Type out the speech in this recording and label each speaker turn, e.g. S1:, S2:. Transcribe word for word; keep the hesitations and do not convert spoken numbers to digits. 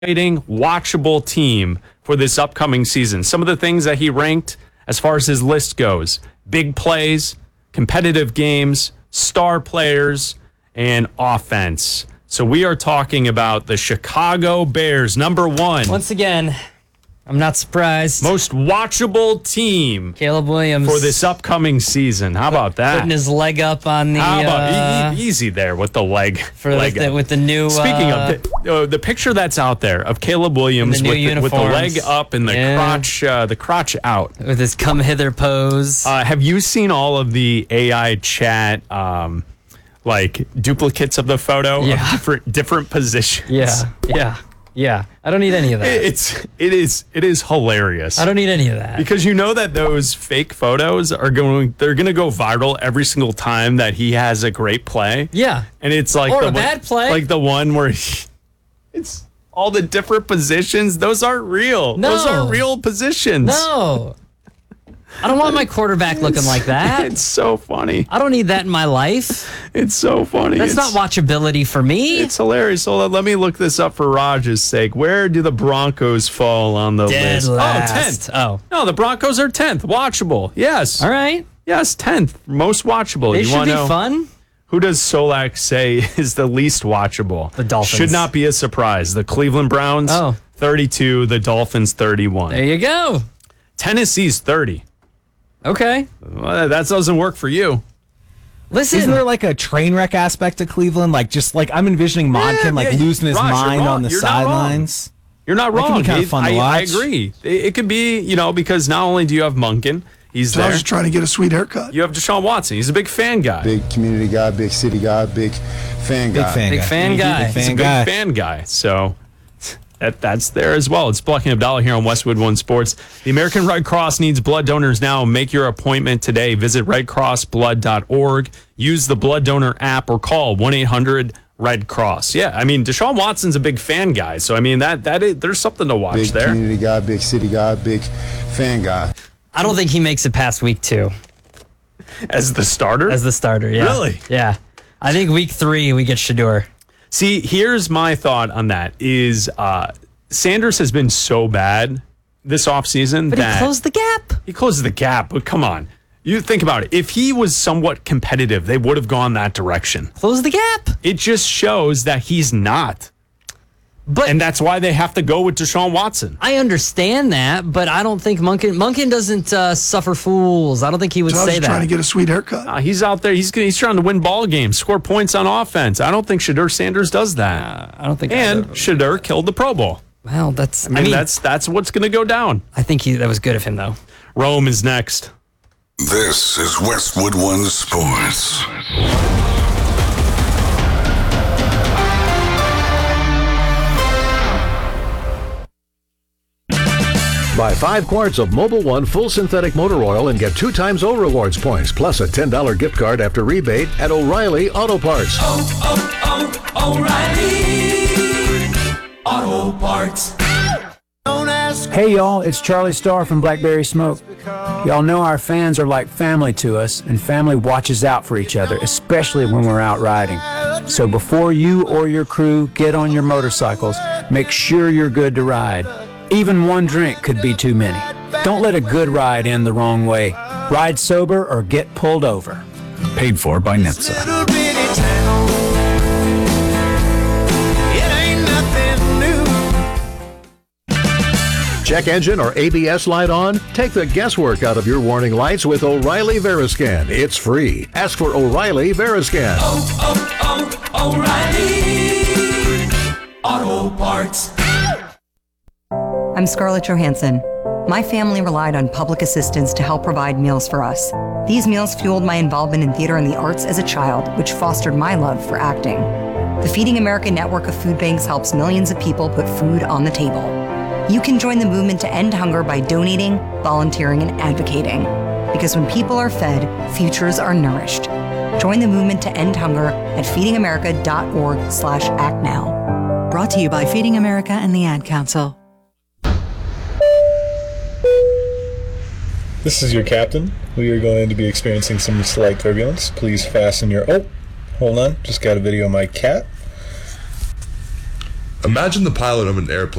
S1: watchable team for this upcoming season. Some of the things that he ranked as far as his list goes: big plays, competitive games, star players, and offense. So we are talking about the Chicago Bears, number one.
S2: Once again, I'm not surprised.
S1: Most watchable team.
S2: Caleb Williams.
S1: For this upcoming season. How about that?
S2: Putting his leg up on the...
S1: How about
S2: uh,
S1: e- e- easy there with the leg.
S2: For
S1: leg
S2: the, with the new...
S1: Speaking
S2: uh,
S1: of, the, uh, the picture that's out there of Caleb Williams
S2: the
S1: with the, with the leg
S2: uniforms.
S1: up and the
S2: Yeah.
S1: crotch uh, the crotch out.
S2: With his come hither pose.
S1: Uh, have you seen all of the A I chat... Um, like duplicates of the photo
S2: Yeah.
S1: of different different positions?
S2: yeah, yeah, yeah. I don't need any of that.
S1: It's it is it is hilarious.
S2: I don't need any of that.
S1: Because you know that those fake photos are going they're going to go viral every single time that he has a great play.
S2: Yeah.
S1: And it's like
S2: Or
S1: the
S2: a
S1: one-
S2: bad play.
S1: Like the one where he, it's all the different positions. Those aren't real.
S2: No.
S1: Those aren't real positions.
S2: No. I don't want my quarterback looking like that.
S1: It's so funny.
S2: I don't need that in my life.
S1: It's so funny.
S2: That's
S1: It's-
S2: not watchability for me.
S1: It's hilarious. So let me look this up for Raj's sake. Where do the Broncos fall on the
S2: Dead
S1: list?
S2: last.
S1: Oh, tenth.
S2: Oh.
S1: No, the Broncos are tenth. Watchable. Yes.
S2: All right.
S1: Yes, tenth. Most watchable.
S2: They
S1: you
S2: should
S1: wanna
S2: be
S1: know
S2: fun.
S1: who does Solak say is the least watchable?
S2: The Dolphins.
S1: Should not be a surprise. The Cleveland Browns,
S2: Oh.
S1: thirty-two. The Dolphins, thirty-one.
S2: There you go.
S1: Tennessee's thirty.
S2: Okay.
S1: Well, that doesn't work for you.
S2: Listen.
S3: Isn't there like a train wreck aspect to Cleveland? Like just like I'm envisioning Monken
S1: Yeah,
S3: like
S1: yeah,
S3: losing his
S1: Raj, you're
S3: mind
S1: wrong.
S3: on the
S1: You're not wrong.
S3: sidelines.
S1: You're not
S3: That can
S1: wrong.
S3: be kinda
S1: It-
S3: fun to
S1: I, I
S3: watch.
S1: agree. It, it could be, you know, because not only do you have Monken, he's
S4: I
S1: there.
S4: was just trying to get a sweet haircut.
S1: You have Deshaun Watson. He's a big fan guy.
S5: Big community guy, big city guy, big fan
S3: Big
S5: guy.
S3: fan
S2: Big
S3: guy.
S2: fan guy.
S1: He's
S3: fan
S1: a big
S3: guy.
S1: fan guy. So that that's there as well. It's Plucking Abdallah here on Westwood One Sports. The American Red Cross needs blood donors now. Make your appointment today. Visit red cross blood dot org. Use the blood donor app or call one eight hundred red cross. Yeah, I mean, Deshaun Watson's a big fan guy. So, I mean, that that is, there's something to watch
S5: Big
S1: there.
S5: community guy, big city guy, big fan guy.
S2: I don't think he makes it past week two
S1: As the starter?
S2: as the starter. Yeah.
S1: Really?
S2: Yeah. I think week three we get Shador.
S1: See, here's my thought on that is uh, Sanders has been so bad this offseason
S2: But
S1: that
S2: he closed the gap.
S1: he closes the gap. But come on. You think about it. If he was somewhat competitive, they would have gone that direction.
S2: Close the gap.
S1: It just shows that he's not.
S2: But
S1: And that's why they have to go with Deshaun Watson.
S2: I understand that, but I don't think Munkin Munkin doesn't uh, suffer fools. I don't think he would
S4: So I was
S2: say
S4: just
S2: that.
S4: trying to get a sweet haircut.
S1: Uh, he's out there. He's he's trying to win ball games, score points on offense. I don't think Shadur Sanders does that.
S2: I don't think.
S1: and
S2: either.
S1: Shadur killed the Pro Bowl.
S2: well, that's.
S1: I mean, that's that's what's going to go down.
S2: I think he that was good of him though.
S1: Rome is next.
S6: This is Westwood One Sports.
S7: Buy five quarts of Mobil One full synthetic motor oil and get two times O Rewards points, plus a ten dollars gift card after rebate at O'Reilly Auto Parts.
S8: Oh, oh, oh, O'Reilly Auto Parts.
S9: Hey y'all, it's Charlie Starr from Blackberry Smoke. Y'all know our fans are like family to us, and family watches out for each other, especially when we're out riding. So before you or your crew get on your motorcycles, make sure you're good to ride. Even one drink could be too many. Don't let a good ride end the wrong way. Ride sober or get pulled over. Paid for by N H T S A.
S8: Little bitty town. It ain't nothing new.
S7: Check engine or A B S light on? Take the guesswork out of your warning lights with O'Reilly Veriscan. It's free. Ask for O'Reilly Veriscan.
S8: Oh, oh, oh, O'Reilly Auto Parts.
S10: I'm Scarlett Johansson. My family relied on public assistance to help provide meals for us. These meals fueled my involvement in theater and the arts as a child, which fostered my love for acting. The Feeding America network of food banks helps millions of people put food on the table. You can join the movement to end hunger by donating, volunteering, and advocating. Because when people are fed, futures are nourished. Join the movement to end hunger at feeding america dot org slash act now.
S11: Brought to you by Feeding America and the Ad Council.
S12: This is your captain. We are going to be experiencing some slight turbulence. Please fasten your... Oh, hold on. Just got a video of my cat.
S13: Imagine the pilot of an airplane